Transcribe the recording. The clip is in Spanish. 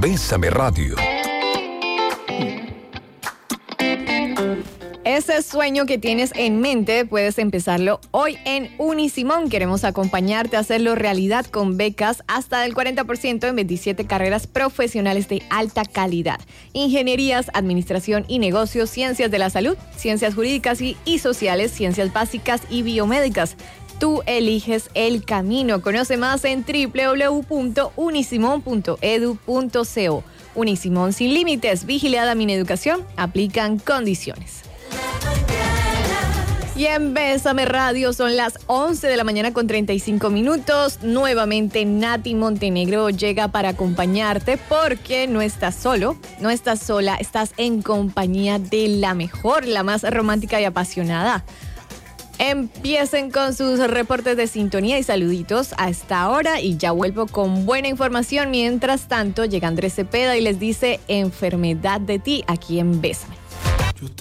Bésame Radio. Ese sueño que tienes en mente puedes empezarlo hoy en Unisimón. Queremos acompañarte a hacerlo realidad con becas hasta del 40% en 27 carreras profesionales de alta calidad. Ingenierías, administración y negocios, ciencias de la salud, ciencias jurídicas y sociales, ciencias básicas y biomédicas. Tú eliges el camino. Conoce más en www.unisimon.edu.co. Unisimón sin límites. Vigilada Mineducación. Aplican condiciones. Y en Bésame Radio son las 11 de la mañana con 35 minutos. Nuevamente Nati Montenegro llega para acompañarte porque no estás solo, no estás sola, estás en compañía de la mejor, la más romántica y apasionada. Empiecen con sus reportes de sintonía y saluditos a esta hora y ya vuelvo con buena información. Mientras tanto, llega Andrés Cepeda y les dice Enfermedad de ti aquí en Bésame.